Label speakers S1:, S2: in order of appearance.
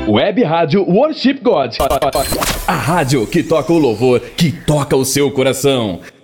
S1: Web Rádio Worship God. A rádio que toca o louvor, que toca o seu coração.